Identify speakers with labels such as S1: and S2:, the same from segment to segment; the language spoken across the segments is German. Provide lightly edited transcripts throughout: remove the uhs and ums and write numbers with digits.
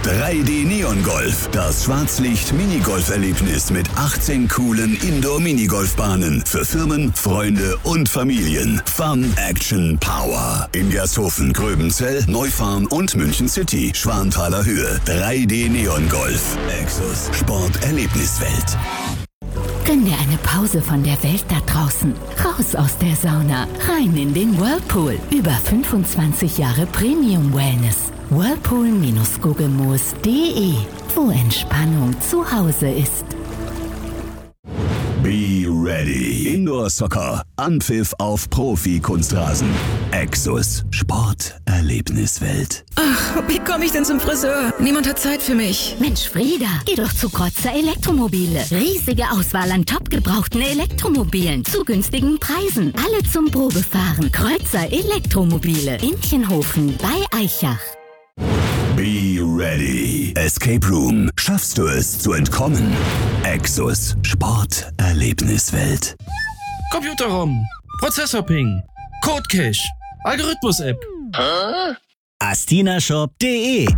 S1: 3D Neon Golf, das Schwarzlicht-Minigolf-Erlebnis mit 18 coolen Indoor-Minigolfbahnen für Firmen, Freunde und Familien. Fun, Action, Power. In Gersthofen, Gröbenzell, Neufahren und München City. Schwanthaler Höhe. 3D Neon Golf. Exus Sport Erlebniswelt.
S2: Gönn dir eine Pause von der Welt da draußen. Raus aus der Sauna. Rein in den Whirlpool. Über 25 Jahre Premium Wellness. Whirlpool-Gugelmoos.de, wo Entspannung zu Hause ist.
S1: Be ready. Indoor Soccer. Anpfiff auf Profi-Kunstrasen. Exus Sport Erlebniswelt.
S3: Ach, wie komme ich denn zum Friseur? Niemand hat Zeit für mich.
S2: Mensch, Frieda, geh doch zu Kreuzer Elektromobile. Riesige Auswahl an top gebrauchten Elektromobilen zu günstigen Preisen. Alle zum Probefahren. Kreuzer Elektromobile. Intchenhofen bei Eichach.
S1: Be ready. Escape Room. Schaffst du es zu entkommen? Exus Sport Erlebniswelt.
S4: Computerraum, Prozessorping, Codecache, Algorithmus-App.
S5: astinashop.de.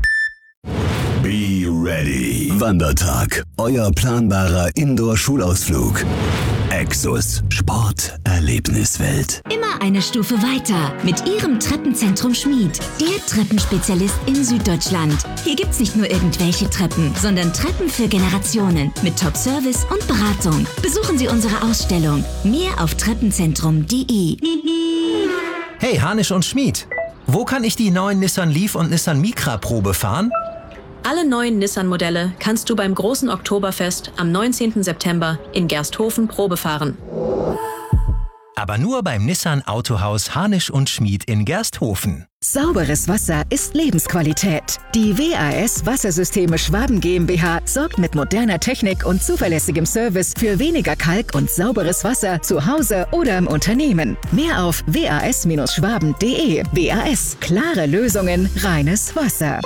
S1: Be ready. Wandertag. Euer planbarer Indoor-Schulausflug. Exus Sport Erlebniswelt.
S6: Immer eine Stufe weiter mit Ihrem Treppenzentrum Schmied. Der Treppenspezialist in Süddeutschland. Hier gibt's nicht nur irgendwelche Treppen, sondern Treppen für Generationen mit Top-Service und Beratung. Besuchen Sie unsere Ausstellung. Mehr auf treppenzentrum.de.
S7: Hey, Hanisch und Schmied. Wo kann ich die neuen Nissan Leaf und Nissan Micra Probe fahren?
S8: Alle neuen Nissan-Modelle kannst du beim großen Oktoberfest am 19. September in Gersthofen Probe fahren.
S7: Aber nur beim Nissan Autohaus Hanisch und Schmied in Gersthofen.
S9: Sauberes Wasser ist Lebensqualität. Die WAS Wassersysteme Schwaben GmbH sorgt mit moderner Technik und zuverlässigem Service für weniger Kalk und sauberes Wasser zu Hause oder im Unternehmen. Mehr auf was-schwaben.de. WAS. Klare Lösungen, reines Wasser.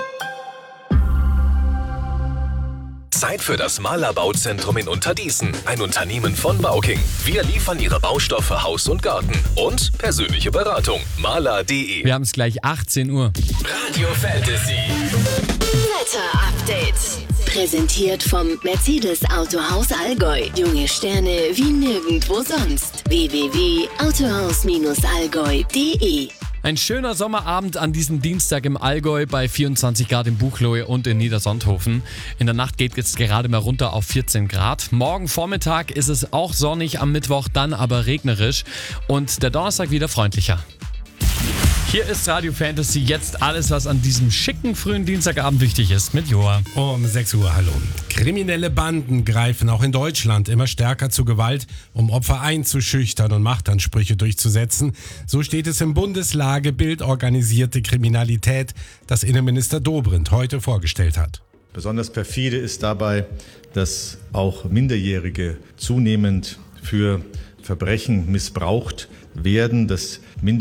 S10: Zeit für das Mahler Bauzentrum in Unterdießen. Ein Unternehmen von Bauking. Wir liefern Ihre Baustoffe Haus und Garten. Und persönliche Beratung. Mahler.de.
S4: Wir haben es gleich 18 Uhr.
S10: Radio Fantasy.
S11: Wetter-Update. Präsentiert vom Mercedes Autohaus Allgäu. Junge Sterne wie nirgendwo sonst. www.autohaus-allgäu.de.
S4: Ein schöner Sommerabend an diesem Dienstag im Allgäu bei 24 Grad in Buchloe und in Niedersonthofen. In der Nacht geht es gerade mal runter auf 14 Grad. Morgen Vormittag ist es auch sonnig, am Mittwoch dann aber regnerisch und der Donnerstag wieder freundlicher. Hier ist Radio Fantasy, jetzt alles, was an diesem schicken frühen Dienstagabend wichtig ist, mit Joa.
S12: Um 6 Uhr, hallo. Kriminelle Banden greifen auch in Deutschland immer stärker zu Gewalt, um Opfer einzuschüchtern und Machtansprüche durchzusetzen. So steht es im Bundeslagebild Organisierte Kriminalität, das Innenminister Dobrindt heute vorgestellt hat.
S13: Besonders perfide ist dabei, dass auch Minderjährige zunehmend für Verbrechen missbraucht werden, dass